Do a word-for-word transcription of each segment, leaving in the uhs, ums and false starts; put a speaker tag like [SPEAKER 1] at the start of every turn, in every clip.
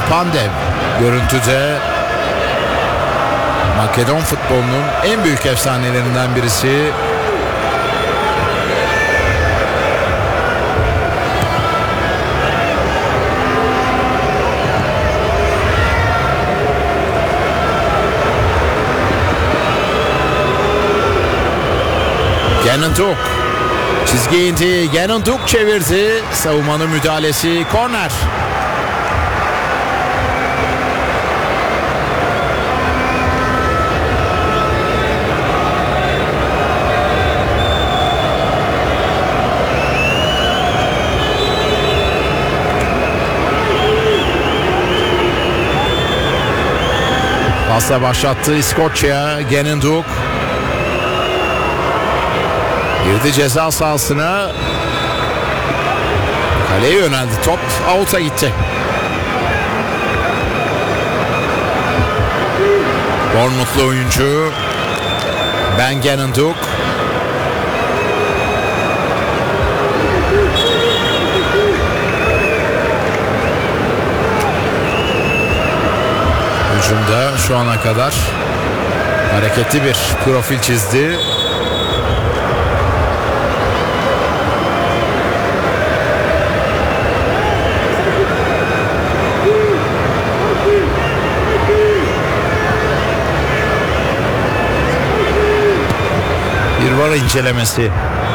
[SPEAKER 1] Pandev görüntüde. Makedon futbolunun en büyük efsanelerinden birisi. Genenduk çizgiye indi. Genenduk çevirdi. Savunmanın müdahalesi. Korner. Pasla başlattı İskoçya. Genenduk girdi ceza sahasına. Kaleye yöneldi top. Out'a gitti. Bournemouth'lu oyuncu Ben Genenduk. Hücumda şu ana kadar hareketli bir profil çizdi. Bir var incelemesi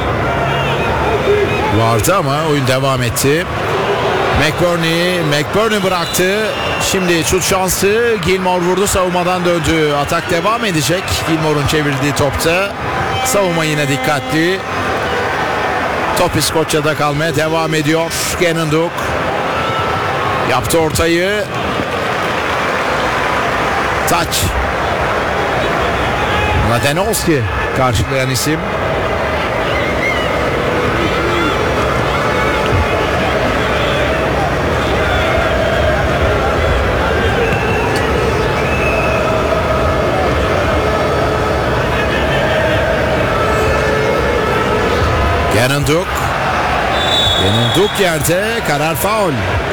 [SPEAKER 1] vardı ama oyun devam etti. McBurney, McBurney bıraktı. Şimdi şut şansı. Gilmour vurdu, savunmadan döndü. Atak devam edecek. Gilmour'un çevirdiği topta. Savunma yine dikkatli. Top İskoçya'da kalmaya devam ediyor. Genenduk yaptı ortayı. Taç. Mladenovski karşılayan isim. Genenduk. Genenduk yerde, karar faul.